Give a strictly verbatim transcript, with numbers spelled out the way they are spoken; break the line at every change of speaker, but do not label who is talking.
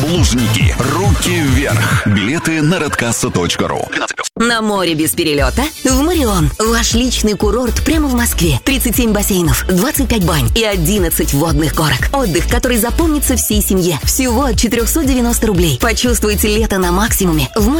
Лужники. Руки вверх. Билеты на redcassa точка ру.
На море без перелета? В Марион. Ваш личный курорт прямо в Москве. тридцать семь бассейнов, двадцать пять бань и одиннадцать водных горок. Отдых, который запомнится всей семье. Всего от четыреста девяносто рублей. Почувствуйте лето на максимуме в